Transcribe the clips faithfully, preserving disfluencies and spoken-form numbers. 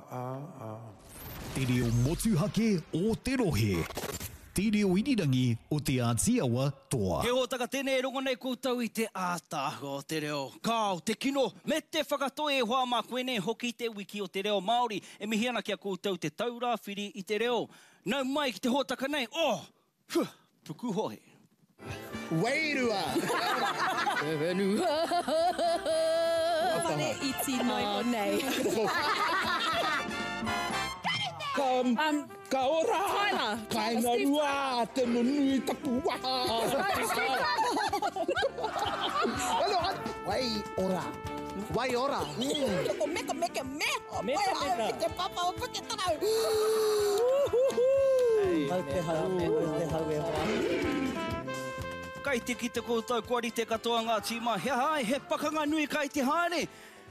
Te reo motuhake o te rohe. Te reo irirangi o te Ātiawa toa. He hōtaka tēnei rongo nei koutou I te ātāho o te reo. Kāo, te kino, me te whakatoe e hoa mā koe nei hoki te wiki o te reo Māori. E mihi ana kia koutou te taura whiri I te reo. Nau mai ki te hōtaka nei, oh, huh, puku hohe. Wairua! E whenua. Whare iti noi o nei. Kam, Um, ka ora! Tyler. Kainga rua, te nunui tapu waha! Alo, wai ora! Wai ora! Ko meka meka me. Meka, meka. Te papa o puke tanau. Hau te hau, hau te hau e hoa. Kai te ki te koutou kuari te katoa ngā tīma. He hai, he pakanga nui kai te haere.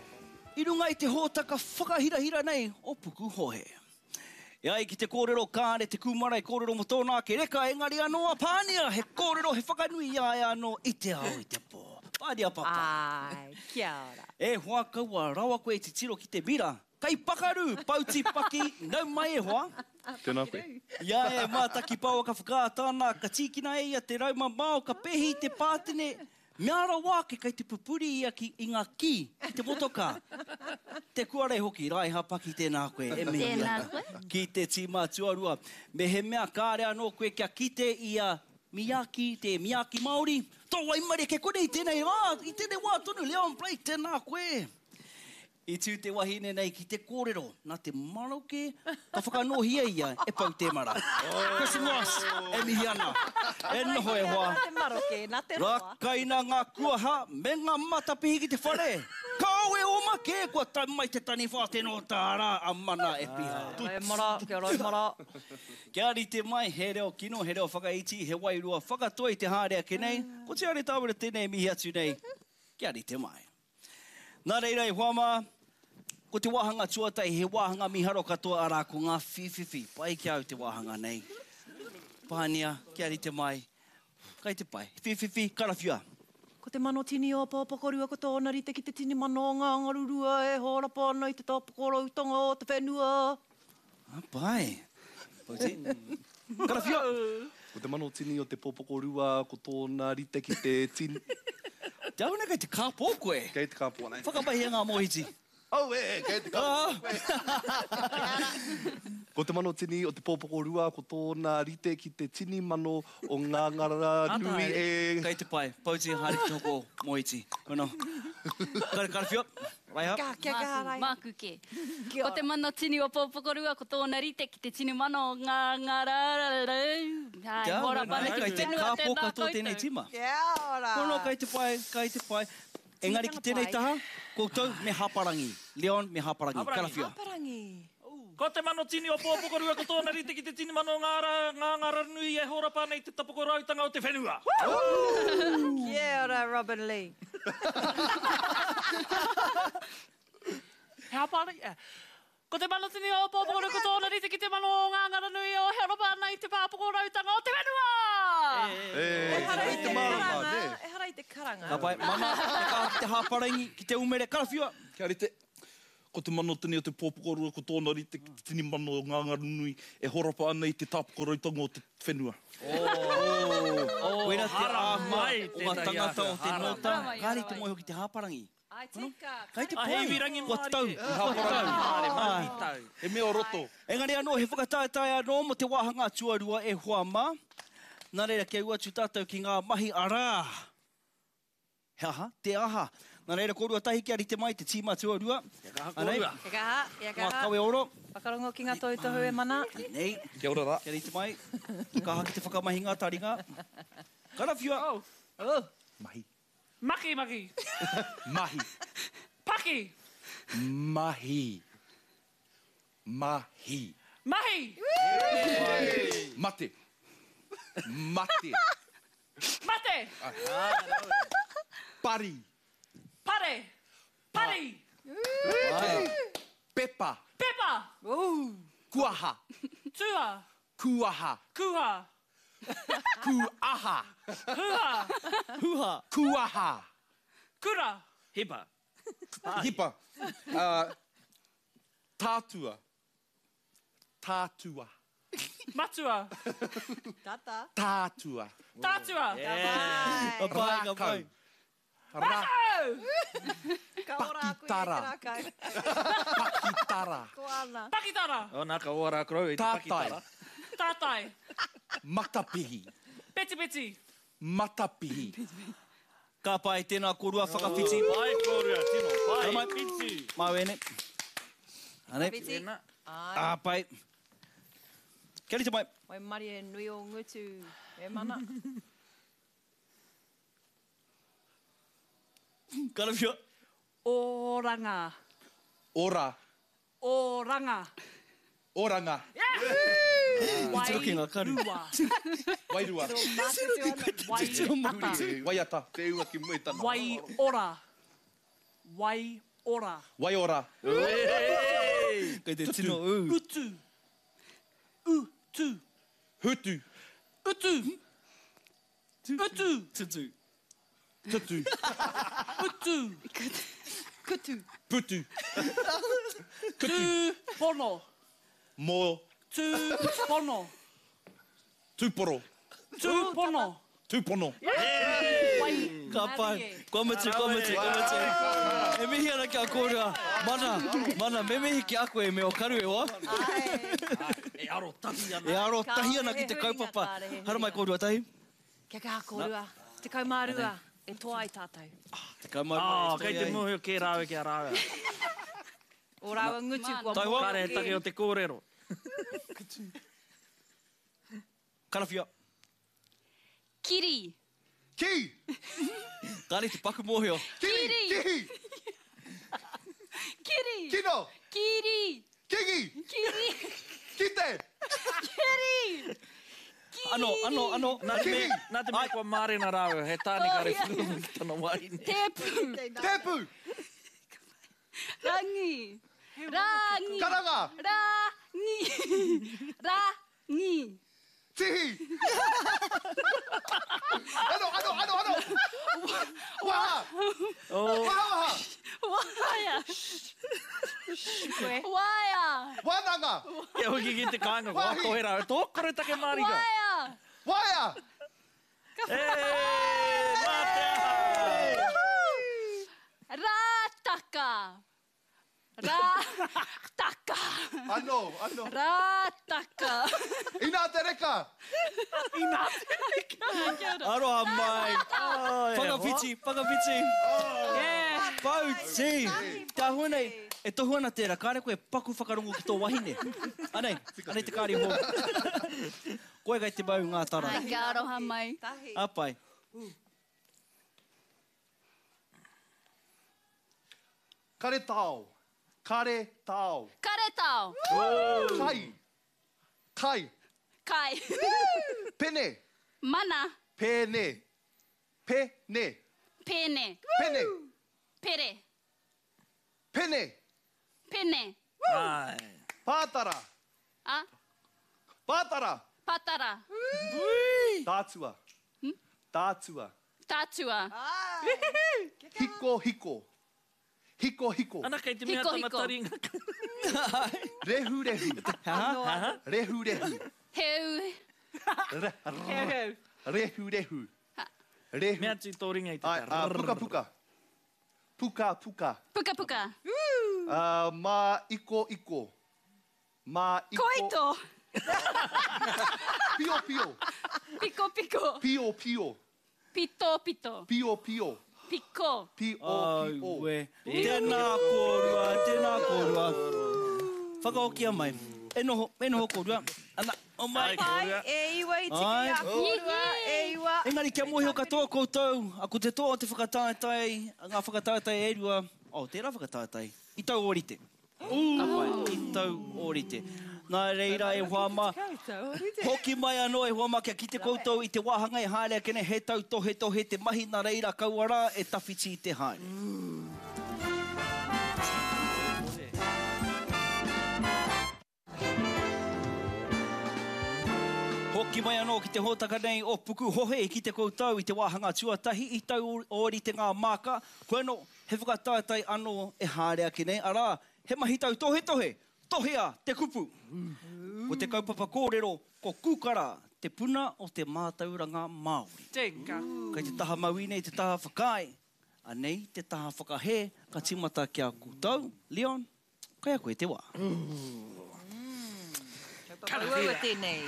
I runga I te hōtaka whakahirahira nei o puku hohe. E ai ki te kōrero kāre, te kumara I kōrero mo tōnā ke reka, engari anō a pānia, he kōrero, he whakanui ia e anō I te ao I te pō. Pānia papa. Ai, kia ora. E hoa kaua rawa koe te tiro ki te bira. Kai pakaru, pauti paki, nau mai e hoa. Tēnā koe. Ia e mātaki pāua ka whakātāna, ka tīkina e ia te rauma māo, ka pehi te pātene. Meara wāke kai te pupuri ia ki i ngā ki, ki te motoka. Te kuare hoki, rai hapaki tēnā koe. E mihi Tēnā ana. koe. Ki te tīmā tuarua. Me he mea kāre anō koe kia kite i a Miyaki, te Miyaki Māori. Tō waimare ke kone I tēnei rā, I tēnei wā tonu Leon Play, tēnā koe. I tū te wahine nei ki te kōrero, nā te maroke, ka whakanohia ia e pau te mara. Christmas, e mihi ana. E noho e hoa. Nā te maroke, nā te roa. Rakaina ngā kuaha, me ngā matapihi ki te whare. Kau e oma ke, kua tai mai te tani whāteno tāra, a mana e piha. E mara, kia ora, mara. Kia ari te mai, he reo kino, he reo whakaiti, he wairua, whakatoa I te hārea ke nei, ko te are tāwara tēnei mihi atu nei, kia ari te mai. Nā reira I huama, ko te wāhanga tuatai, he wāhanga miharo katoa arā ko ngā whiwhiwhi. Pai ki au te wāhanga nei. Pānia, kia ari te mai. Kai te pai. Whiwhiwhi, karawhia. Ko te mano tini o pāpakorua ko tōna rite ki te tini mano o ngā ngarurua e hōrapa ana I te tāpakoro utanga o te whenua. Ah, pai. Pauti. Karawhia. Ko te mano tini o te popoko rua, ko tōna rite ki te tini... Te auna kai te kāpō koe. Kei te kāpua nei. Whakapahi ngā mohiti. Au e, kei te kāpua koe. Ko te mano tini o te popoko rua, ko tōna rite ki te tini mano o ngā ngara nui e... Kai te pai. Pauti, hari ki hoko mohiti. Kono. Karawhia. Raiha. Ka, kia ka, rai. Māku ke. Kia Ko ora. te mana tini o pōpokorua, ko tōna rite ki te tini mana o ngā ngarararau. Hai, Kia mora ora, pana nei, ki kai te whenua kāpō tēnā katoa koutou. tēnei tima. Kia ora. Kono, kai te pai, kai te pai. Engari ki tēnei taha, koutou me haparangi. Leon me haparangi. Karawhia. Parangi. Ko te mano tini o pōpokorua ko tōna rite ki te tini mano ngā ra, ngā ngara nui e horapa nei te tapokoro autanga o te whenua. Kia ora, Robin Lee. He hapara, eh. Ko te mano tini o pōpokorua ko tōna rite ki te mano ngā ngara nui o horapa nei te pāpokoro autanga o te whenua. E, E hara i te te marama, karanga. ne? E hara i te karanga. Ka pai, mama, te kā ki te haparangi, ki te umere. Karawhia. Kia rite. Ko te mano tini o te pōpokorua, ko tōna rite ki te tini mano o ngā ngara nui e horapa ana I te tāpokoro autanga o te whenua. Oh, Wera te hara āhua mai o ngā tētai tangata o atu, te hara nota. mai. Kāri te moe hoki te haparangi. Ai, tika. Kai te A pai. hei virangi Kua Māori tau. e. Haparangi. Māori, Ai. Māori tau. E mea o roto. Engari anō, he whakataetai anō mo te wāhanga tuarua e huama. Nā reira kia ua tu tātou ki ngā mahi arā. He aha, te aha. Nā reira kōrua tahi ki ari te mai te tīma tuarua. Anei, kōrua. Ia ka ha, ia ka ngā ha. kawe oro. Whakarongo ki ngā tohu e mana. Nei, Kia ora rā. ki ari te mai. Ka haki te whakamahinga taringa. Karawhia. Oh. Oh. Mahi. Maki, maki. Mahi. Paki. Mahi. Mahi. Mahi. Mate. Mate. Mate. Pari. Pare. Pari. Pepa. Pepa. Kuaha. Tua. Kuaha. Kuha. Kuaha. Hua. Huha. Kuaha. Kura. Hipa. Hipa. Uh, Tātua. Tātua. Matua. Tata. Tātua. Tātua. Ka pai, ka pai. Ra. Ka ora koe e Pakitara. te rakau. Pakitara. Ko ana. Pakitara. O nā ka ora krau i te Tātai. pakitara. Tātai. Matapihi. Peti peti. Matapihi. Ka pai tēnā korua whakawhiti. Pai kōrua, tino. Pai, Tamai. piti. Mawene. Ane. Piti. Tēnā. Ai. Ah, pai. Kia rite mai. Oi mari e nui o ngutu. E mana. Karawhia. Oranga. Ora. Oranga. Oranga. Wai Te roki ngā karu. rua. Wairua. Wai ata. Waiata. Te ua ki mui tana. Wai ora. Wai ora. Wai ora. Kei te tino u. Utu. Utu. Hutu. Utu. Utu. Tutu. Tutu. Utu. Kutu. Putu. Tu pono. Mo. Tu pono. Tuporo. Tu pono. Tupono. Wai. Ka pai. Kua mati, kua mati, kua mati. E mihi ana kia kōrua. Mana, mana, me mihi ki a koe me o karu e oa. Ai. E aro tahi ana. E aro tahi ana ki te kaupapa. Hara mai kōrua tahi. Kia kā kōrua. Te kaumārua. E toa ai tātou. Te kaumai. Ah, kei te muhi o kē rāwe ki a rāwe. O rāua ngutu kua Tai wā. mō Kare, take o te kōrero. Karawhia. Kiri. Ki. Kāre te paku mōhio. Kiri. Ki. Kiri. Kino. Kiri. Kigi. Kiri. Kite. Kiri. Ano, ano, ano. Nā te me, nā te me kua mārena rāwe, he tāne Oh, kare yeah. whunu ki tana waine. Tepu. Tepu. Rangi. Rangi. Karanga. Rangi. Rangi. Tihi. Ano, ano, ano, ano. Waha. Oh, Waha, waha. Waya. koe. Waya. Wananga. ke hoki ki te kāinga, kua Wahi. koe rāwe, tō kore take marika. Waya. Waia. Hey, mā te aha. Rātaka. Rātaka. Ano, ano. Rātaka. Ina te reka. Aroha mai. Whakawhiti, whakawhiti. Yeah. Pauti. Tā huanei, e tohu ana tērā, kāre koe paku whakarongo ki tō wahine. Anei, anei te kāri hō. Koe gai te bau ngā tara. Ai, ka aroha mai. Tahi. Apai. Kare tau. Kare tau. Kare tau. Kai. Kai. Kai. Pene. Mana. Pene. Pene. Pene. Pene. Pere. Pene. Pene. Ai. Pātara. A. Pātara. Patara. Tātua. Tātua. Tātua. Hiko hiko. Hiko hiko. Ana kei te mea Hiko, tana hiko. taringa. Rehu rehu. Rehu rehu. Heu. Re- Heu, heu. Rehu rehu. Rehu. Mea tui tō ringa i te Ai, ah, puka puka. Puka puka. Puka puka. Ah, ma iko iko. Ma iko. Koito. Pio pio. Piko piko. Pio pio. Pito pito. Pio pio. Piko. Pio Ai, pio. we. Tēnā kōrua, tēnā kōrua. Whakaokia mai. E noho, e noho kōrua. Ana, o mai. Pai, e iwa i tiki Ai. a kōrua, e iwa. Engari, kia mohi o katoa koutou. Ako te toa o te whakatātai, ngā whakatātai e rua. O, tērā whakatātai. I tau orite. Apai, i tau orite. Nā reira e whama. Hoki mai anō e whama kia ki te koutou i te wāhanga e hārea kene he tau tohe tohe te mahi nā reira kauara e tawhiti i te haere. Hoki mai anō ki te hōtaka nei o puku hohe ki te koutou i te wāhanga tuatahi i tau ori te ngā māka. Koe no, he whakatātai anō e hārea ki nei. Arā, he mahi tau tohe tohe. tohea te kupu. Ko te kaupapa kōrero, ko kūkara, te puna o te mātauranga Māori. Tenga. Kei te taha mauine, te taha whakai. Anei, te taha whakahe, ka timata kia kūtau. Leon, kai a koe te wā. Kaua tēnei.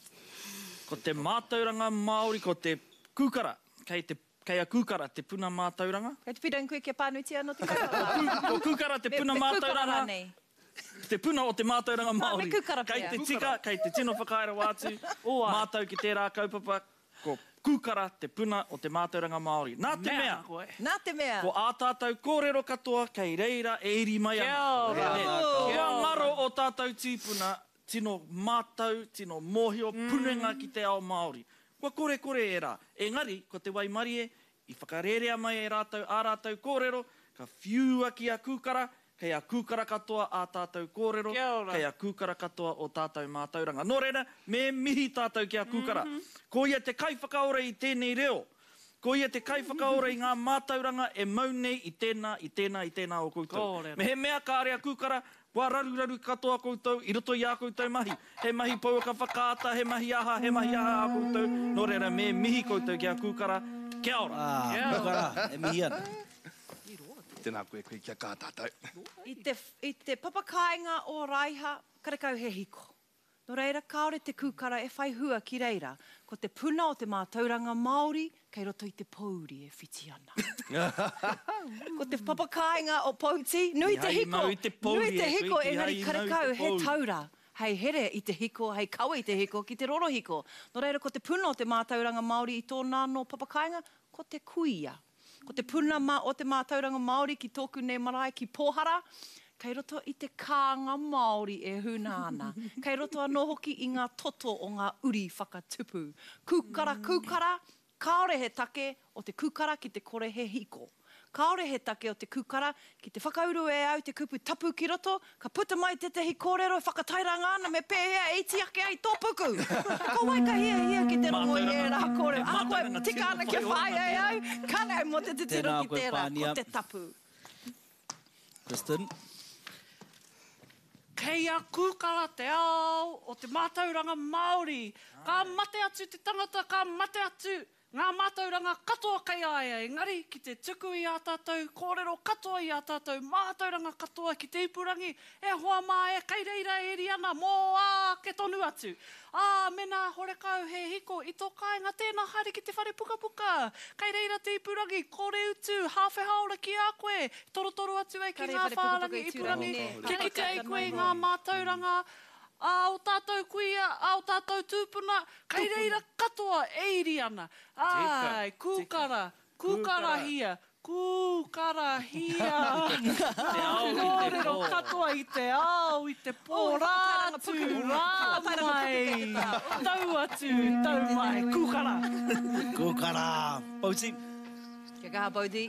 Ko te mātauranga Māori, ko te kūkara. Kei, te, kei a kūkara, te puna mātauranga. Kei te whirang koe kia pānuiti anō te kaupapa. Ko kūkara, te puna mātauranga. Te puna o te mātauranga Māori. Me kūkara Kei pia. te tika, kei te tino whakaera wātu. Mātau ki tērā kaupapa. Ko kūkara, te puna o te mātauranga Māori. Nā te mea. Nā te mea. Ko ā tātou kōrero katoa, kei reira e iri mai ana. Kia ora. Kia ngaro o tātou tīpuna, tino mātau, tino mōhio, punenga ki te ao Māori. Kua kore kore e rā. Engari, ko te Waimarie, i whakarerea mai e rātou, ā rātou kōrero, ka whiua ki a kūkara, kei a kūkara katoa a tātou kōrero, kei a kūkara katoa o tātou mātauranga. Nō reira, me mihi tātou ki a kūkara. Mm -hmm. Ko ia te kai whakaore i tēnei reo. Ko ia te kai whakaore i ngā mātauranga e maunei i tēnā, i tēnā, i tēnā o koutou. Me he mea kāre a kūkara, kua raru raru katoa koutou, i roto i a koutou mahi. He mahi pauaka whakaata, he mahi aha, he mahi aha a koutou. Nō reira, me mihi koutou ki a kūkara. Kia ora. Ah, kūkara, e mihi ana. Tēnā koe koe kia kātātou. I te, I te papakainga o Raiha, karekau he hiko. Nō reira, kaore te kūkara e whai hua ki reira, ko te puna o te mātauranga Māori, kei roto i te pauri e whiti ana. Ko te papakainga o Pauti, nui te hiko, nui te hiko, engari karekau he taura. Hei here i te hiko, hei kaua i te hiko, ki te roro hiko. Nō reira, ko te puna o te mātauranga Māori i tōna no papakainga, ko te kuia. Ko te puna ma o te mātauranga Māori ki tōku nei marae ki Pōhara, kei roto i te kānga Māori e huna ana. Kei roto anō hoki i ngā toto o ngā uri whakatupu. Kūkara, kūkara, kaore he take o te kūkara ki te kore he hiko. Kaore he take o te kūkara ki te whakauru e au te kupu tapu ki roto, ka puta mai te tehi kōrero e whakatairanga ana me pēhea e iti ake ai tō puku. Ko wai ka hia hia ki te rongo i e rā kōrero. A koe tika ana ki whai ai au, kānei mo te titiro ki tērā, ko te tapu. Kristen. Kei a kūkara te ao o te mātauranga Māori. Ka mate atu te tangata, ka mate atu ngā mātauranga katoa kei aia. Engari, ki te tuku i a tātou, kōrero katoa i a tātou, mātauranga katoa ki te ipurangi, e hoa mā e kei reira e ri ana, mō ā ke tonu atu. Ā, mena horekau he hiko, i tō kāinga tēnā haere ki te whare puka puka. Kei reira te ipurangi, kore utu, hawhe haora ki a koe, torotoro atu e ki ngā whārangi ipurangi, ki ki te e koe ngā mātauranga, a o tātou kuia, a o tātou tūpuna, kei reira katoa e iri ana. Ai, kūkara, kūkara hia, kūkara hia. Kōrero katoa i te ao, i te pō, rātu, rāmai, tau atu, tau mai, kūkara. Kūkara, Pauti. Kia kaha, Pauti.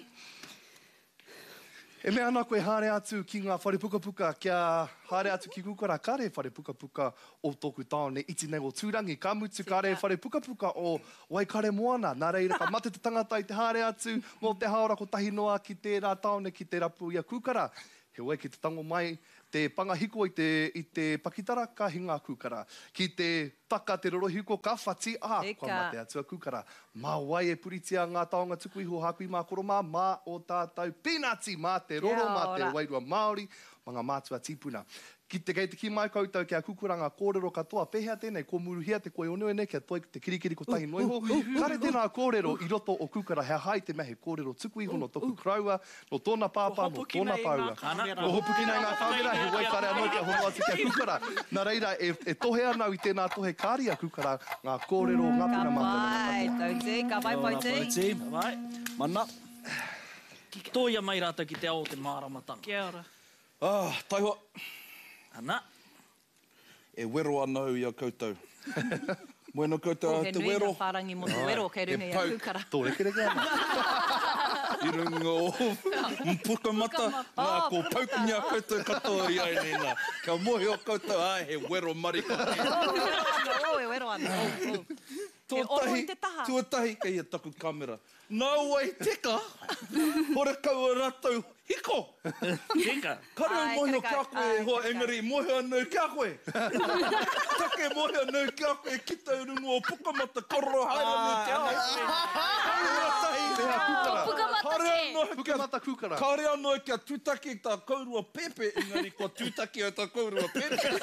E mea ana koe haere atu ki ngā whare puka puka, kia haere atu ki kūkara, kare whare puka puka o tōku tāone iti nei o tūrangi, ka mutu kare whare puka puka o Waikare Moana. Nā reira, ka mate te tangata i te haere atu mō te haora ko tahi noa ki tērā tāone, ki te rapu i a kūkara. He wai ki te tango mai, te pangahiko i te, i te pakitara, ka hinga kūkara. Ki te taka, te rorohiko, ka whati, ah, kua mate atu a kūkara. Mā wai e puritia ngā taonga tuku iho hakui mā koroma, mā o tātou pinati, mā te roro, mā te wairua Māori, mga mātua tīpuna. Ki te kei te ki mai koutou kia kukuranga kōrero katoa, pehea tēnei, ko muruhia te koe onuene, kia toi te kirikiri ko tahi noiho. Kare tēnā kōrero i roto o kūkara, hea hai te mehe kōrero tuku iho no toku kraua, no tōna pāpā, no tōna paua. No hopu ki nei ngā kāmera, he wai kare anō kia hono atu kia kūkara. Nā reira, e, e tohe anau i tēnā tohe kāria kūkara, ngā kōrero ngā puna mātana. Ka pai, Tauti, ka pai, Pauti. Ka pai, mana. Tōia mai rātou ki te ao te māramatanga. Kia ora. Ah, taihoa. Ana. E wero anau i a koutou. Moena koutou a te wero. He nui ngā whārangi mo te wero, kei rungi a kūkara. Tō rekereke ana. I runga o mpuka mata, nā ko paukinia koutou katoa i ai nena. Ka mohi o koutou, ai he wero marika. O, e wero ana. Tōtahi, tuatahi, kei a taku kamera. Nā wai teka, hore kaua rātou Hiko! Tika. Kare Ai, mohio kare kai. kia koe, Ai, hoa kare kai. engari, mohio anau kia koe. Take mohio anau kia koe, ki tau rungu o pukamata kororo haere anau te au. Haere tahi. Pukamata Kare ke. anau kia, Pukamata kukara. kare anau kia tūtaki tā kaurua pepe, engari ko tūtaki o tā kaurua pepe.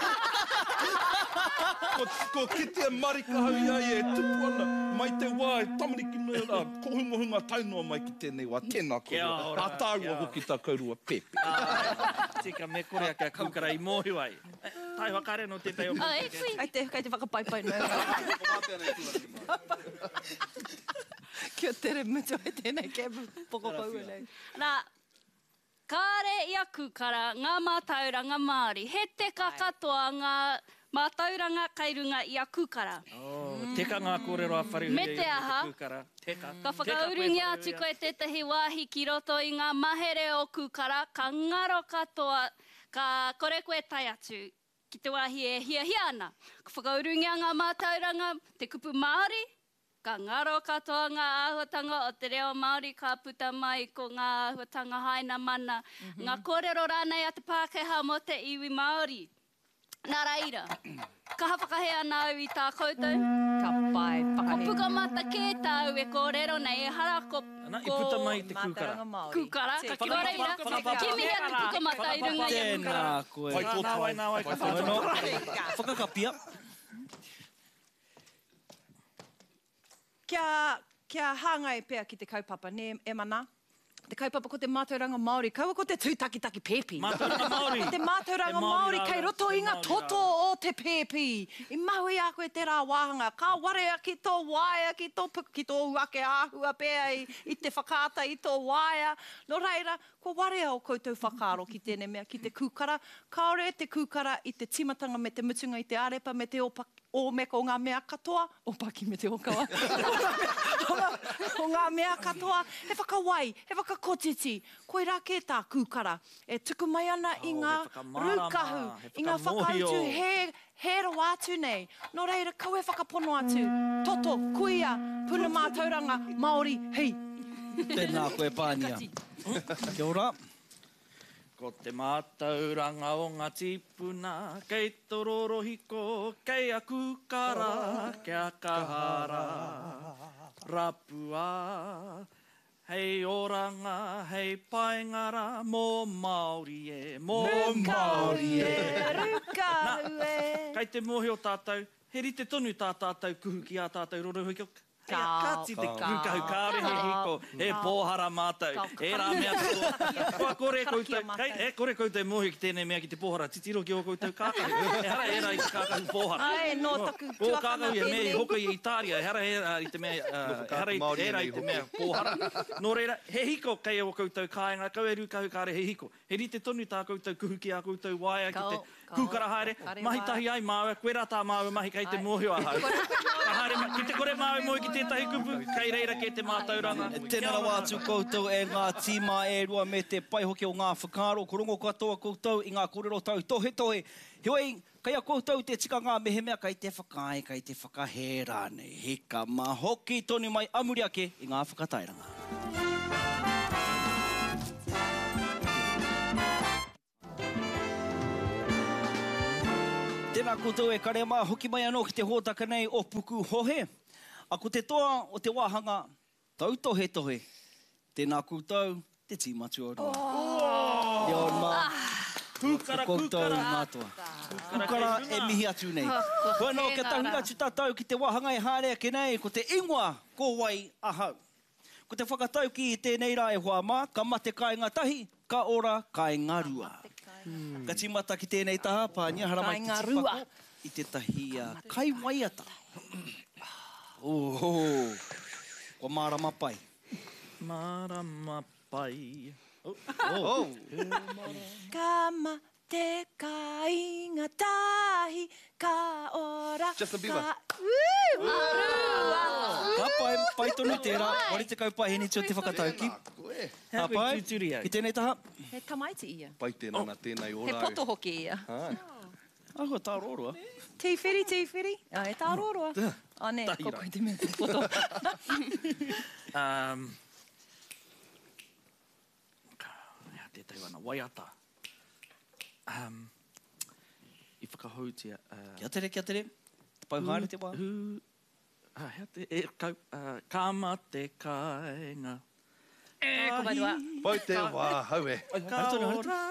Ko, ko kitea marika hau iai e tupu ana, mai te wā e tamariki nui rā, ko hunga-hunga taunua mai ki tēnei wā, tēnā Kia korua. ora, A tāua kia ora. hoki tā kaurua pepe. Tika me korea kia kukara i mōhi wai. Tai wakare no te teo. Ah, e kui. Kai te, kai te whakapaipai nui. Kia tere mutu e tēnei ke pokopau e nei. Nā, kāre ia kukara ngā mātauranga Māori. He te kakatoa ngā mātauranga kairunga ia kukara. Oh, teka ngā kōrero a whare Me te aha. Kukara. Teka. Ka whakaurungi atu koe tētahi wāhi ki roto i ngā mahere o kukara, ka ngaro katoa, ka kore koe tai atu ki te wāhi e hia hia ana. Ka whakaurungi a ngā mātauranga, te kupu Māori, ka ngaro katoa ngā āhuatanga o te reo Māori, ka puta mai ko ngā āhuatanga haina mana. Ngā kōrero rānei a te Pākehā mo te iwi Māori. Nā reira, ka hawhakahe ana au i tā koutou. Ka pai, Ko whakahe. pukamata kē tāu e kōrero nei, e hara ko, Ana, i ko puta mai te kukara. Mātauranga Māori. kukara, Te ka kukara. kira reira, Whakapapa. ki mihi atu pukamata i runga i a kukara. Tēnā koe. Whai tō Nā wai, nā wai, ka Bueno, whakapapa. whakakapia. Kia, kia hāngai pēr ki te kaupapa, ne e mana? Te kaupapa ko te mātauranga Māori, kaua ko te tūtakitaki pepi. Mātauranga Māori. Te mātauranga Te Māori Māori, rāra. kei roto i ngā Te Māori toto o te pepi. I mahui a koe te rā wāhanga, ka warea ki tō waia, ki tō, pu- ki tō uake āhua pēr i, i te whakaata i tō waia. No reira, ko warea o koutou whakaaro ki tēnei mea, ki te kūkara. Kaore te kūkara i te timatanga me te mutunga i te arepa, me te opa, o me ko ngā mea katoa, o paki me te okawa. o, ngā, o ngā mea katoa, he whakawai, he whakakotiti, koe rā kē tā kūkara. E tuku mai ana i Oh, ngā he whakamārama, rūkahu, he i ngā whakamohio. whakautu, he, he ro atu nei. Nō reira, kau e whakapono atu. Toto, kuia, puna mātauranga, Māori, hei. Tēnā koe pānia. Kia ora. Ko te mātauranga o ngā tīpuna, kei tororo hiko, kei a kukara, kia kahara, rapua. Hei oranga, hei paingara, mō Māori e, mō Māori e. Rūkahu e. Kei te mohi o tātou, he rite tonu tā tātou kuhu ki a tātou roro hiko. Ka- Kāti te ka- kukahu, kāre he hiko, he ka- pōhara mātou, ka- e rā mea tō. Kua kore Karakia koutou, mātou. kei, e kore koutou mohi ki tēnei mea ki te pōhara, titiro ki o koutou kākahu. E hara e rā i te kākahu pōhara. Ai, nō taku O tuakana kākahu e mea i pēnei. hoko i Itāria, e hara e rā i te mea, uh, e hara i Māori e rā i nei te mea pōhara. Nō reira, he hiko kei o koutou kāinga, kau e rūkahu kāre he hiko. He rite tonu tā koutou kuhu ki a koutou waia ki te Kau- kau- kūkara haere. kare Mahi waia. tahi ai māua, koe rā tā māua mahi kei te mohi o ahau. Ka haere, ma- ki te kore māua mohi ki tētahi kupu, kei reira ke te mātauranga. Tēnā rawa atu koutou e ngā tīma e rua me te pai hoki o ngā whakaaro. Ko rongo katoa koutou i ngā kōrero tau tohe tohe. Hioi, kai a koutou te tika ngā mehemea, kai te whakae, kai te whakahera nei. Hika ma hoki tonu mai amuri ake i ngā whakatairanga. Tēnā koutou e kare mā hoki mai anō ki te hōtaka nei o puku hohe. A ko te toa o te wāhanga, tau tohe tohe. Tēnā koutou, te tīmatu o roa. Oh! Reo mā, Kūkara, koutou kūkara. mātua. Kukara e mihi atu nei. Koe no, ke tahu atu tātou ki te wāhanga e hārea ke nei, ko te ingoa ko wai ahau. Ko te whakatau ki i tēnei rā e hoa mā, ka mate kai ngā tahi, ka ora kai ngā rua. Ka timata ki tēnei taha, pānia, hara mai Kai te ngā tipako rua. i te tahi uh, kai waiata. Oh, oh. Ko mārama pai. Marama pai. Oh, Oh, Kama te kai ngā tahi, ka ora, Justin Bieber. ka... Woo! Arua! Ka pai, pai tonu tērā, wari te kau pai heni tio te whakatau ki. koe. Ka Happy pai, tuturi au. ki tēnei taha. He tamaiti ia. Pai tēnā na tēnei He ora. poto hoki ia. Ahua tā roroa. Tīwhiri, tīwhiri. Ah, e tā roroa. Ah, ne, Tahira. ko koe te mea te poto. Um, te wana, waiata. Um, I whakahautia... Uh, Kia tere, kia tere. Te pau haere te wā. Hu... Ah, hea te... E, kau, uh, kama te kainga. E, ko mai dua. Pau te wā, hau e. Ka ora,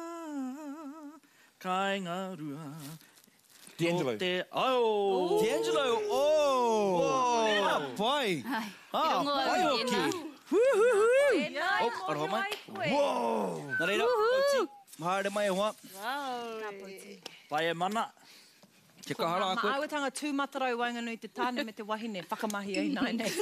kainga rua. D'Angelo. Te au. D'Angelo, oh! Ah, pai. Ai, Ah, i rongo pai au hoki. tēnā. E nai, Oh, mori aroha mai. ai koe. Wow! Nā reira, Pauti. Haere mai e hoa. Pai e mana. Ke kahara a Ma koe. auatanga tūmatarau wainganui te tāne me te wahine. Whakamahi ai nai nei.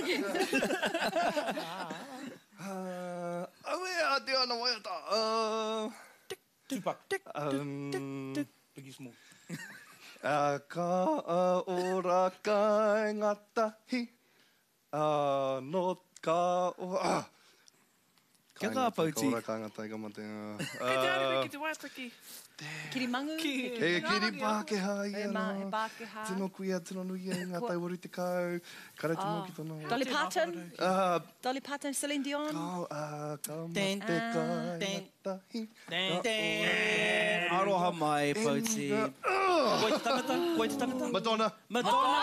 Uh, Awe a te ana waiata. Uh, Tupac. um, Biggie Small. uh, ka uh, ora kai ngatahi. Uh, no ka ora... Uh, Kia kaha, Pauti. Ka ora kai ngatahi ka mate. Kei te arewe ki te waitaki. Kirimangu. E kiri Pākehā i E ma, e ana. Pākehā. Tino kuia, tino nui e ngā tai waru te kau. Kare tino ki tono. Dolly Parton. Uh, Dolly Parton, Celine Dion. Kau a ka Ten, mate kai ten, ngatahi. Ten, Ten. Aroha mai, Pauti. Koe te tangata? Koe te tangata? Madonna. Madonna!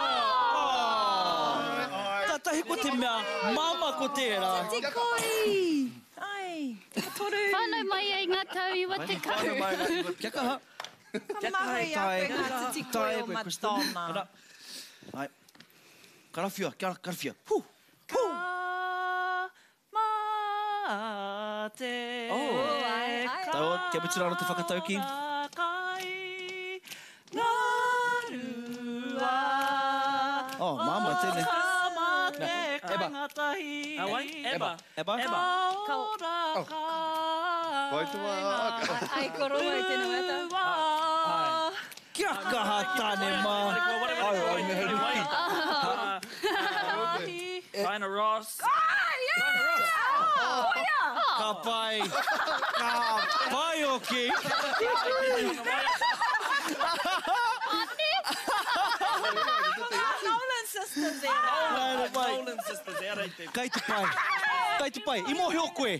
Tatahi ko te mea, mama ko tērā. Te koi! Ai, te toru. Whānau mai ai ngā tau i wa te kau. Kia kaha? Ka mahi a koe ngā te tikoi o Madonna. Ara. Ai. Karawhia, kia karawhia. Hu! Ka ma te Oh. ai, ai. Tau, kia mutura ana te whakatau ki. kai ngā rua. Oh, mama, tēnei. Ka ma te Eba. kaingatahi. Ah, wai, Eba. Eba? Eba. Ka ora kai. Wai te wā. Ai, ko roa i tēnā weta. Rua. Kia kaha tāne mā. Ai, ai, me heri mai. Diana Ross. Ka pai. Ka pai oki. Nolan sisters e. Haere mai. Nolan sisters, e rei te. Kai te pai. Kai te pai. I mohi o koe.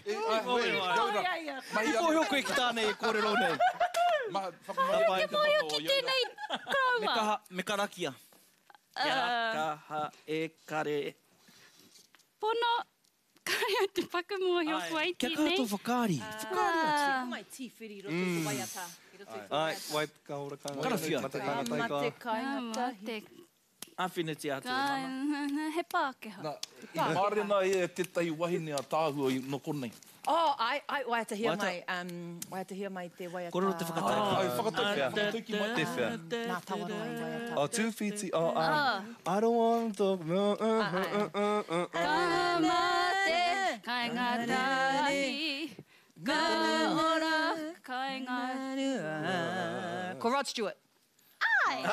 I mohi o koe ki tāne e kōrero nei. Ma, whakamai pai. te Moi o mono ki o tēnei Me kaua. kaha, me karakia. Kia kaha e kare. Pono, kai ai te whakamohi o Ai. koe Kia ki kaha nei. tō whakaari. Whakaari atu. Ko mai tīwhiri roto i te waiata. I roto i te Ai, wai ka ora ka ngā. Karawhia. Mate Ka kāna tai ma te ka. kaingatahi. Te Awhiniti atu e mana. He Pākehā. Nā, i mārena e tētahi wahine a tāhua i no konei. Oh, ai, ai, waiata hia Waiata. mai, um, waiata hia mai te waiata. Korero te whakatau. Ai, whakatau whea. Tuki mai Te whea. Nā tawaroa i waiata. Oh, two feet. Oh, um, I don't want to talk. Uh, uh, uh, uh, uh, uh. Ka mate, kai ngā tahi. Ka ora, kai ngā... Ko Rod Stewart. Ai!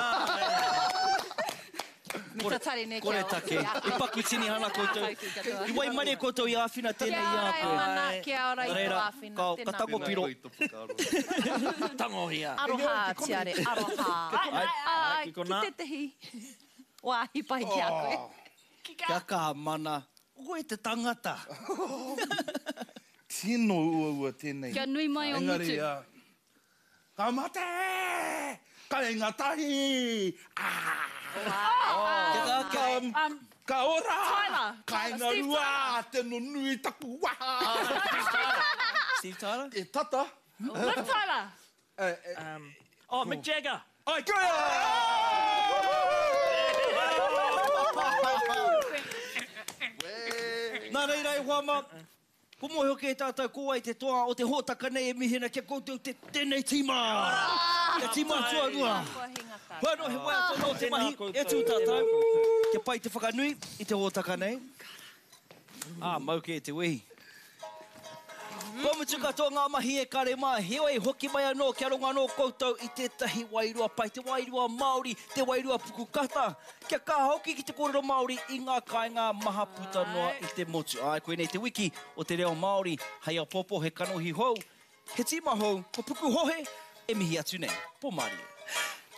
Mita tari ne Kore take. I paku tini hana koutou. I wai mare koutou i āwhina tēnei i Kia ora e ākoe. mana, kia ora i Reira, tō āwhina. ka- Tēnā. ka tango piro. Tangohia. Aroha, tiare, aroha. Ai, Ai, ki ki kona. te tehi. Wāhi pai ki a koe. Kia kaha mana. Koe te tangata. Tino ua ua tēnei. Kia nui mai o Engari, mutu. ah, ka mate! Ka inga tahi! Ah! Kia kaha Ka, Um, ka ora! Tyler. Ka inga Steve rua! Te no nui taku waha! Steve Tyler? E tata? Liv Tyler. Eh, eh, Um, oh, Mick Jagger. Ai, kia! Nā reira e huama. Ko mohi o ke tātou ko ai te toa o te hōtaka nei e mihina kia koutou te tēnei tīma. Te tīma tua rua. Wano he wai tono o te mahi e tū tātou. Kia pai te whakanui i te hōtaka nei. Ah, mau ke te wehi. Ko mutu katoa ngā mahi e kare mā, heoi hoki mai anō kia ronga anō koutou i tētahi wairua pai, te wairua Māori, te wairua pukukata. Kia kaha hoki ki te kōrero Māori i ngā kāinga maha puta noa i te motu. Ai, koe nei te wiki o te reo Māori, hei a popo he kanohi hou. He tīma hou, ko puku hohe, e mihi atu nei. Po Māori.